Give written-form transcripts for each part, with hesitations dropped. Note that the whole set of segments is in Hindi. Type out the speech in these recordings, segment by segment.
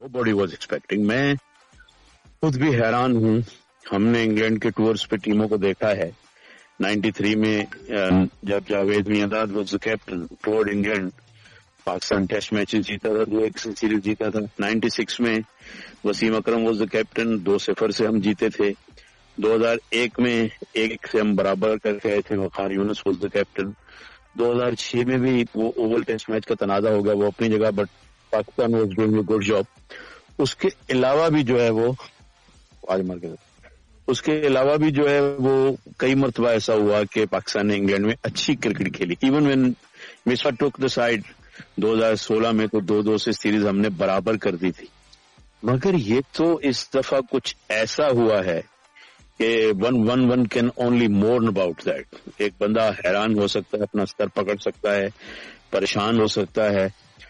Nobody was expecting. मैं खुद भी हैरान हूँ। हमने इंग्लैंड के टूर्स पे टीमों को देखा है। 93 में जब Javed Miandad was the captain tour England, Pakistan test matches जीता था, 2-1 से सीरीज जीता था। 96 में वसीम अकरम वाज द कैप्टन, 2-0 से हम जीते थे। 2001 में 1 से हम बराबर करके आए थे, वकार यूनुस वाज द कैप्टन। 2006 में भी वो ओवल टेस्ट मैच का तनाजा हो गया, वो अपनी जगह, but Pakistan was doing a good job. उसके अलावा भी जो है वो कई मरतबा ऐसा हुआ कि पाकिस्तान ने इंग्लैंड में अच्छी क्रिकेट खेली। Even when Misar took the side 2016 में तो 2-2 से सीरीज हमने बराबर कर दी थी। मगर ये तो इस दफा कुछ ऐसा हुआ है कि one can only मोर्न about that. एक बंदा हैरान हो सकता है, अपना स्तर पकड़ सकता है, परेशान हो सकता है,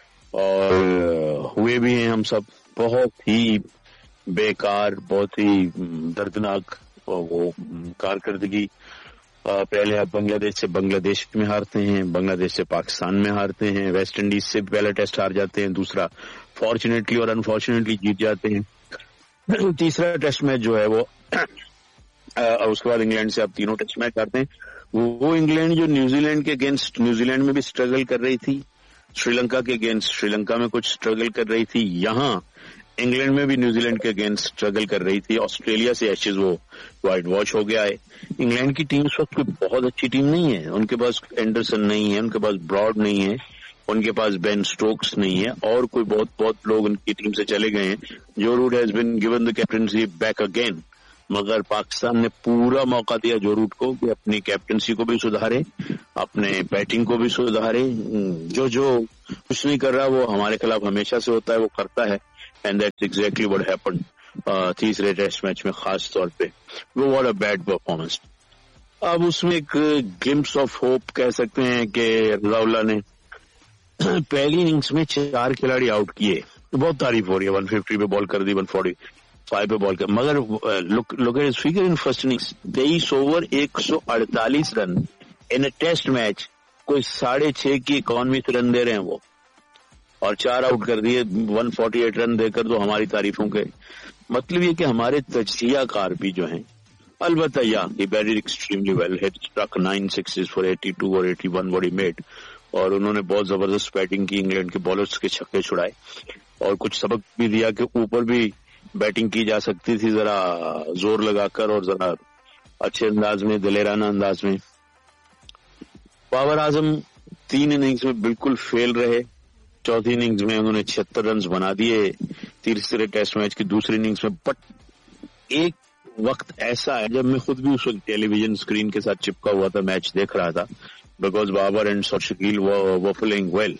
और हुए भी हैं हम सब। बहुत ही बेकार, बहुत ही दर्दनाक वो कारकर्दगी। पहले आप बांग्लादेश में हारते हैं, बांग्लादेश से पाकिस्तान में हारते हैं, वेस्ट इंडीज से पहला टेस्ट हार जाते हैं, दूसरा फॉर्चुनेटली और अनफॉर्चुनेटली जीत जाते हैं, तीसरा टेस्ट मैच जो है वो उसके बाद इंग्लैंड से आप तीनों टेस्ट मैच हारते हैं। वो इंग्लैंड जो न्यूजीलैंड के अगेंस्ट न्यूजीलैंड में भी स्ट्रगल कर रही थी, श्रीलंका के अगेंस्ट श्रीलंका में कुछ स्ट्रगल कर रही थी, यहाँ इंग्लैंड में भी न्यूजीलैंड के अगेंस्ट स्ट्रगल कर रही थी। ऑस्ट्रेलिया से एशेज वो वाइट वॉश हो गया है। इंग्लैंड की टीम इस वक्त कोई बहुत अच्छी टीम नहीं है। उनके पास एंडरसन नहीं है, उनके पास ब्रॉड नहीं है, उनके पास बेन स्टोक्स नहीं है, और कोई बहुत लोग उनकी टीम से चले गए हैं। जो root has been given the captaincy back again, मगर पाकिस्तान ने पूरा मौका दिया जो रूट को कि अपनी कैप्टनसी को भी सुधारे, अपने बैटिंग को भी सुधारे। जो कुछ नहीं कर रहा वो हमारे खिलाफ हमेशा से होता है, वो करता है। And that's exactly what happened तीसरे टेस्ट मैच में खास तौर पे। वो व्हाट अ बैड परफॉर्मेंस। अब उसमें एक ग्लिम्स ऑफ होप कह सकते हैं कि रज़ाउल्लाह ने पहली इनिंग्स में 4 खिलाड़ी आउट किए। बहुत तारीफ हो रही है, 150 पे बॉल कर दी, 145 पे बॉल कर, मगर look at his figure in first innings, 23 over 148 run in a test match. कोई 6.5 की इकॉनमी से रन दे रहे हैं वो, और 4 आउट कर दिए 148 रन देकर। तो हमारी तारीफों के मतलब ये कि हमारे तजजियाकार भी जो हैं, अलबत्ता ही batted extremely well, hit struck 9 sixes for 82 और 81 व्हाट ही मेड, और उन्होंने बहुत जबरदस्त बैटिंग की, इंग्लैंड के बॉलर्स के छक्के छुड़ाए, और कुछ सबक भी दिया कि ऊपर भी बैटिंग की जा सकती थी, जरा जोर लगाकर और जरा अच्छे अंदाज में, दिलेराना अंदाज में। बाबर आजम 3 इनिंग्स में बिल्कुल फेल रहे। चौथी इनिंग्स में उन्होंने 76 रन बना दिए तीसरे टेस्ट मैच की दूसरी इनिंग्स में। बट एक वक्त ऐसा है जब मैं खुद भी उस वक्त टेलीविजन स्क्रीन के साथ चिपका हुआ था, मैच देख रहा था, because Babar and Shakeel were playing well.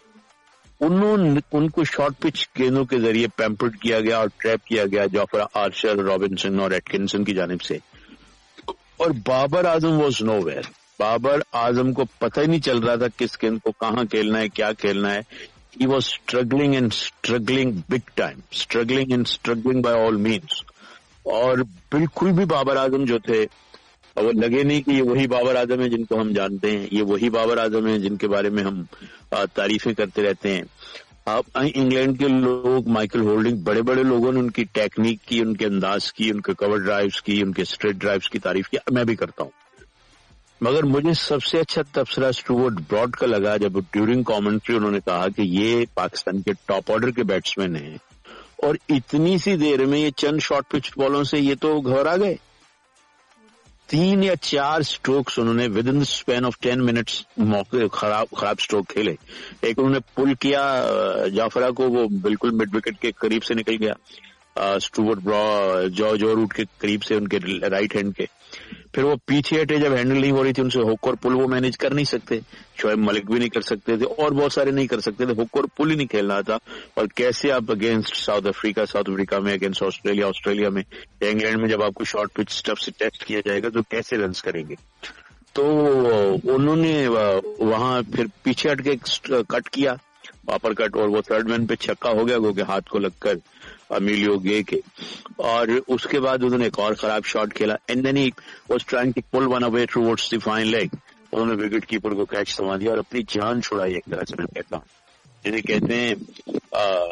उनको शॉर्ट पिच गेंदों के जरिए पैम्पर्ड किया गया और ट्रैप किया गया जॉफरा आर्चर, रॉबिन्सन और एटकिंसन की जानिब से, और बाबर आजम वॉज नोवेयर। बाबर आजम को पता ही नहीं चल रहा था किस गेंद को कहाँ खेलना है, क्या खेलना है। He was struggling big time, struggling bye all means. और बिल्कुल भी बाबर आजम जो थे वो लगे नहीं कि ये वही बाबर आजम है जिनको हम जानते हैं, ये वही बाबर आजम है जिनके बारे में हम तारीफें करते रहते हैं। अब इंग्लैंड के लोग, माइकल होल्डिंग, बड़े बड़े लोगों ने उनकी टेक्निक की, उनके अंदाज की, उनके कवर ड्राइव्स की, उनके स्ट्रेट ड्राइव्स की तारीफ की, मैं भी करता हूँ। मगर मुझे सबसे अच्छा तबसरा स्टुअर्ट ब्रॉड का लगा जब ड्यूरिंग कमेंट्री उन्होंने कहा कि ये पाकिस्तान के टॉप ऑर्डर के बैट्समैन हैं, और इतनी सी देर में ये चंद शॉर्ट पिच बॉलों से ये तो घबरा गए। 3 या 4 स्ट्रोक्स उन्होंने with in the span of 10 minutes मौके खराब स्ट्रोक खेले। एक उन्होंने पुल किया जाफरा को, वो बिल्कुल मिड विकेट के करीब से निकल गया, स्टुअर्ट जो रूट के करीब से, उनके राइट हैंड के। फिर वो पीछे हटे, जब हैंडल नहीं हो रही थी उनसे, हुक और पुल वो मैनेज कर नहीं सकते, शोएब मलिक भी नहीं कर सकते थे, और बहुत सारे नहीं कर सकते थे, हुक और पुल ही नहीं खेलना था। और कैसे आप अगेंस्ट साउथ अफ्रीका में, अगेंस्ट ऑस्ट्रेलिया में, इंग्लैंड में जब आपको शॉर्ट पिच स्टफ से टेस्ट किया जाएगा तो कैसे रन करेंगे। तो उन्होंने वहां फिर पीछे हट के कट किया, पापर कट, और वो थर्ड मैन पे छक्का हो गया क्योंकि हाथ को लगकर अमीलियो गे के। और उसके बाद उन्होंने एक और खराब शॉट खेला, and then he was trying to pull one away towards the fine leg. उन्होंने विकेट कीपर को कैच थमा दिया और अपनी जान छुड़ाई, एक तरह से मैं कहता हूँ, जिन्हें कहते हैं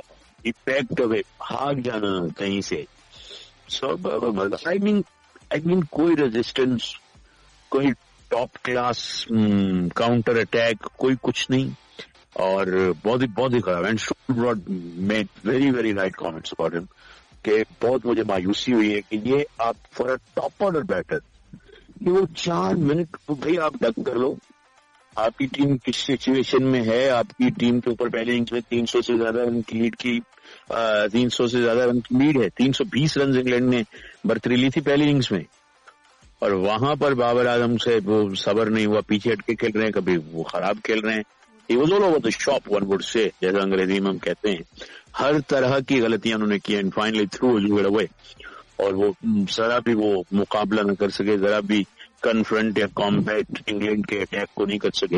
इफेक्ट अवे, भाग जाना कहीं से सब। आई मीन कोई रेजिस्टेंस, कोई टॉप क्लास काउंटर अटैक, कोई कुछ नहीं, और बहुत ही खराब। And broad made very very right comments about him कि बहुत मुझे मायूसी हुई है कि ये आप for a top order batter कि वो 4 मिनट भाई आप डक कर लो। आपकी टीम किस सिचुएशन में है, आपकी टीम के ऊपर पहले इनिंग्स में 300 से ज्यादा रन की लीड की 300 से ज्यादा रन की लीड है, 320 रन इंग्लैंड ने बरतरी ली थी पहली इनिंग्स में, और वहां पर बाबर आजम से वो सबर नहीं हुआ, पीछे हटके खेल रहे हैं, कभी वो खराब खेल रहे हैं। He was all over the shop, one would say, जैसा अंग्रेजी में हम कहते हैं। हर तरह की गलतियां उन्होंने की and finally through wicket away, और वो जरा भी वो मुकाबला न कर सके, जरा भी कन्फ्रंट या कॉम्बैट इंग्लैंड के अटैक को नहीं कर सके।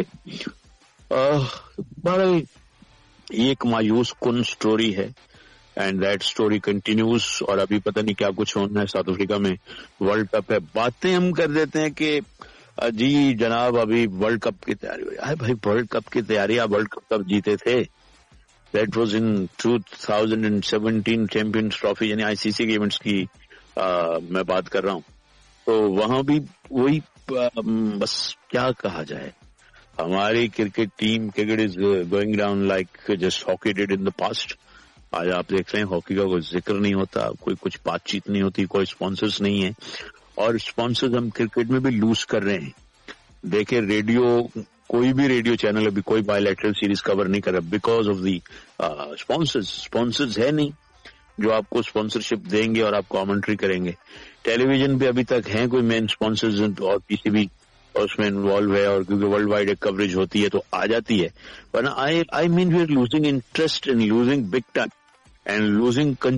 बड़ा ये एक मायूस कुन स्टोरी है एंड दैट स्टोरी कंटिन्यूज। और अभी पता नहीं क्या कुछ होना है, साउथ अफ्रीका में वर्ल्ड कप है। बातें हम कर देते हैं कि जी जनाब अभी वर्ल्ड कप की तैयारी हो रही है। भाई वर्ल्ड कप की तैयारी, आप वर्ल्ड कप कब जीते थे? That was in 2017 champions trophy, यानी आईसीसी के इवेंट्स की मैं बात कर रहा हूँ। तो वहां भी वही बस क्या कहा जाए, हमारी cricket team, cricket is going down like just hockey did in the past. आज आप देख रहे हैं हॉकी का कोई जिक्र नहीं होता, कोई कुछ बातचीत नहीं होती, कोई स्पॉन्सर्स नहीं है, और स्पॉन्सर्स हम क्रिकेट में भी लूज कर रहे हैं। देखिए रेडियो, कोई भी रेडियो चैनल अभी कोई बायलैटरल सीरीज कवर नहीं कर रहा बिकॉज ऑफ दी स्पॉन्सर्स है नहीं जो आपको स्पॉन्सरशिप देंगे और आप कमेंट्री करेंगे। टेलीविजन पे अभी तक हैं कोई मेन स्पॉन्सर्स और किसी भी उसमें इन्वॉल्व है, और क्योंकि वर्ल्ड वाइड एक कवरेज होती है तो आ जाती है, वरना I mean we are losing interest in losing big time and losing